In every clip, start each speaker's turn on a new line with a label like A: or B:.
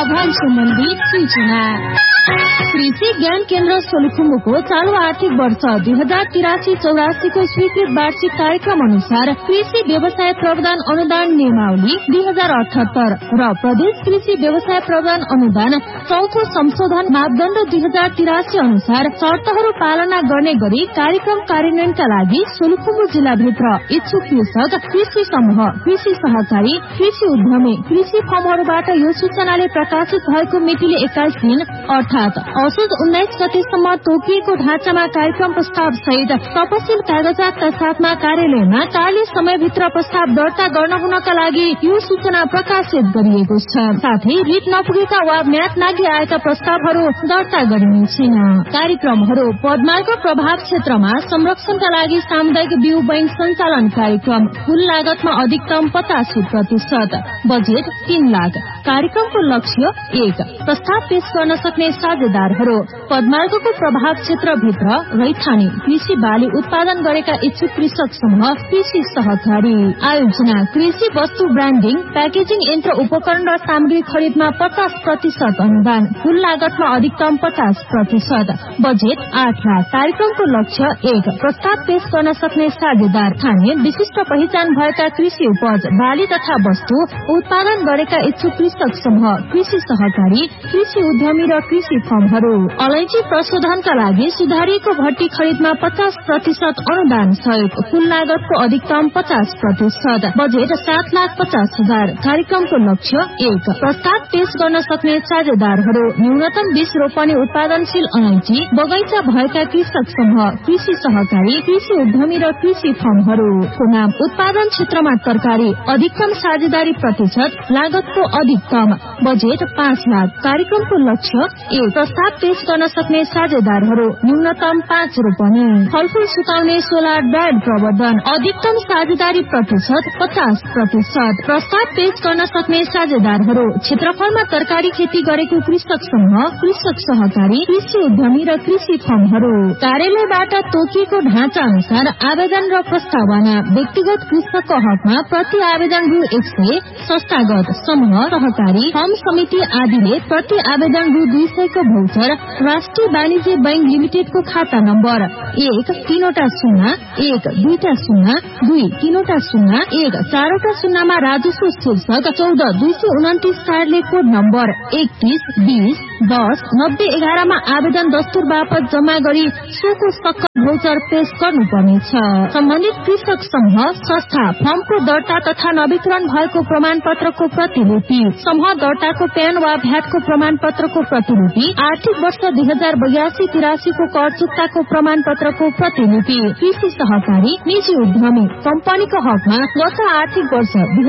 A: लाभांश सम्बन्धी सूचना। कृषि ज्ञान केन्द्र सोलुखुम्बुको चालू आर्थिक वर्ष 2083-84 को स्वीकृत वार्षिक कार्यक्रम अनुसार कृषि व्यवसाय प्रवर्धन अनुदान नियमावली 2078 र प्रदेश कृषि व्यवसाय प्रवर्धन अनुदान चौथो संशोधन मापदण्ड 2083 अनुसार शर्तहरू पालना गर्ने गरी कार्यक्रम कार्यान्वयनका लागि सोलुखुम्बु जिल्लाभित्र इच्छुक कृषक, कृषि समूह, कृषि सहकारी, कृषि उद्यमी, कृषि फर्महरूबाट यो सूचनाले प्रकाशित भएको मितिले 21 दिन अर्थात औसत 19 गतेसम्म तोकिएको ढाँचामा कार्यक्रम प्रस्ताव सहित तपसिल कागजातका साथमा कार्यालयमा कार्य समयभित्र प्रस्ताव दर्ता गर्न हुनका लागि यो सूचना प्रकाशित गरिएको छ। साथै रिट नपुगेका वा म्याद नागी आएका प्रस्तावहरू दर्ता गरिने छैन। कार्यक्रमहरू पदमार्ग प्रभाव क्षेत्रमा संरक्षणका लागि सामुदायिक बिउ बैंक सञ्चालन कार्यक्रम कुल लागतमा अधिकतम 85%, बजेट 3 लाख। कार्यक्रमको लक्ष्य 1 प्रस्ताव पेश गर्न सक्ने साझेदारहरू पदमार्गको प्रभाव क्षेत्रभित्र रैथाने कृषि बाली उत्पादन गरेका इच्छुक कृषक समूह, कृषि सहकारी। आयोजना कृषि वस्तु ब्रान्डिङ, प्याकेजिङ यन्त्र उपकरण र सामग्री खरिदमा 50% अनुदान, कुल लागतमा अधिकतम 50%, बजेट 8 लाख। कार्यक्रमको लक्ष्य 1 प्रस्ताव पेश गर्न सक्ने साझेदार ठाने विशिष्ट पहिचान भएका कृषि उपज, बाली तथा वस्तु उत्पादन गरेका इच्छुक कृषक समूह, कृषि सहकारी, कृषि उद्यमी र कृषि फर्महरू। अलैँची प्रशोधनका लागि सुधारिएको भट्टी खरिदमा 50% अनुदान सहित कुल लागतको अधिकतम 50%, बजेट 7,50,000। कार्यक्रमको लक्ष्य 1 प्रस्ताव पेश गर्न सक्ने साझेदारहरू न्यूनतम 20 रोपनी उत्पादनशील अलैँची बगैँचा भएका कृषक समूह, कृषि सहकारी, कृषि उद्यमी र कृषि फर्महरू। नाम उत्पादन क्षेत्रमा तरकारी अधिकतम साझेदारी प्रतिशत, लागतको अधिकतम, बजेट 5 लाख। कार्यक्रमको लक्ष्य 1 प्रस्ताव पेश गर्न सक्ने साझेदारहरू न्यूनतम 5 रोपनी। फलफूल सुकाउने सोलर ड्राइड प्रवर्धन अधिकतम साझेदारी प्रतिशत 50%। प्रस्ताव पेश गर्न सक्ने साझेदारहरू क्षेत्रफलमा तरकारी खेती गरेको कृषक समूह, कृषक सहकारी, कृषि उद्यमी र कृषि फर्महरू। कार्यालयबाट तोकिएको ढाँचा अनुसार आवेदन र प्रस्तावना व्यक्तिगत कृषकको हकमा प्रति आवेदन रु 100, संस्थागत समूह, सहकारी, फर्म समिति आदिले प्रति आवेदन रु 200 को भौचर राष्ट्रिय वाणिज्य बैंक लिमिटेडको खाता नम्बर 1 3 0 1 2 0 2 3 0 1 4 0 मा राजस्व शीर्षक 14 229 कार्यालय कोड नम्बर 31 20 10 90 11 मा आवेदन दस्तुर बापत जम्मा गरी सोको सक्कल भौचर पेश गर्नुपर्नेछ। सम्बन्धित कृषक समूह, संस्था, फर्मको दर्ता तथा नवीकरण भएको प्रमाण पत्रको प्रतिलिपि, समूह दर्ताको प्यान वा भ्याटको प्रमाण पत्रको प्रतिलिपि, आर्थिक वर्ष 2082-83 को कर चुक्ताको प्रमाण पत्रको प्रतिलिपि, कृषि सहकारी, निजी उद्यमी, कम्पनीको हकमा गत आर्थिक वर्ष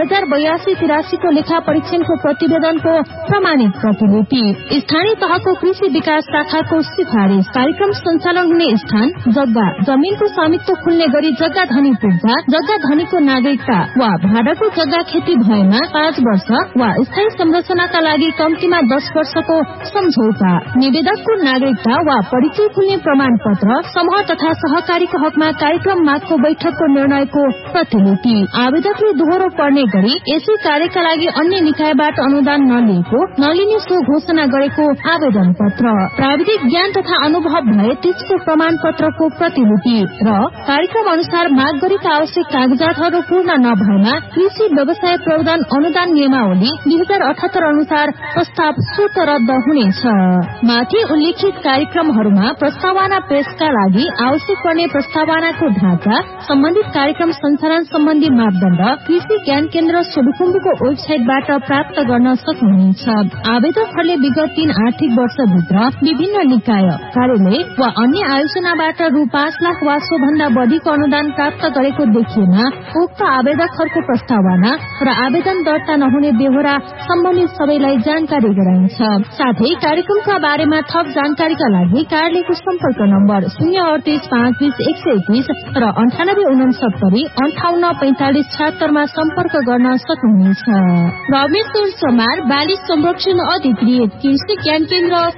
A: 2082-83 को लेखा परीक्षणको प्रतिवेदनको प्रमाणित प्रतिलिपि, स्थानीय तहको कृषि विकास शाखाको सिफारिस, कार्यक्रम सञ्चालन हुने स्थान, जग्गा, जमीनको स्वामित्व खुल्ने गरी जग्गा धनी पुग्दा, जग्गा धनीको नागरिकता वा भाडाको जग्गा खेती भएमा 5 वर्ष वा स्थायी संरचनाका लागि कम्तीमा 10 वर्षको सम्झौता, निवेदकको नागरिकता वा परिचय खुल्ने प्रमाण पत्र, समूह तथा सहकारीको हकमा कार्यक्रम मागको बैठकको निर्णयको प्रतिलिपि। आवेदकले दोहोरो पर्ने गरी यसै कार्यका लागि अन्य निकायबाट अनुदान नलिने सो घोषणा गरेको आवेदन पत्र, प्राविधिक ज्ञान तथा अनुभव भए त्यसको प्रमाण पत्रको प्रतिलिपि र कार्यक्रम अनुसार माग गरेका आवश्यक कागजातहरू पूर्ण नभएमा कृषि व्यवसाय प्रवर्धन अनुदान नियमावली 2078 अनुसार प्रस्ताव स्वतः रद्द हुनेछ। माथि उल्लेखित कार्यक्रमहरूमा प्रस्तावना पेशका लागि आवश्यक पर्ने प्रस्तावनाको ढाँचा, सम्बन्धित कार्यक्रम सञ्चालन सम्बन्धी मापदण्ड कृषि ज्ञान केन्द्र सोलुखुम्बुको वेबसाइटबाट प्राप्त गर्न सक्नुहुनेछ। आवेदकहरूले विगत 3 आर्थिक वर्षभित्र विभिन्न निकाय, कार्यालय वा अन्य आयोजनाबाट रु 5 लाख वा सोभन्दा बढीको अनुदान प्राप्त गरेको देखिएमा उक्त आवेदकहरूको प्रस्तावना र आवेदन दर्ता नहुने बेहोरा सम्बन्धित सबैलाई जानकारी गराइन्छ। साथै कार्यक्रमका बारेमा थप जानकारीका लागि कार्यालयको सम्पर्क नम्बर 038 520 121 र 9869 58 45 76 मा सम्पर्क गर्न सक्नुहुनेछ। रमेश समार, बाली संरक्षण अधिकृत, कृषि ज्ञान केन्द्र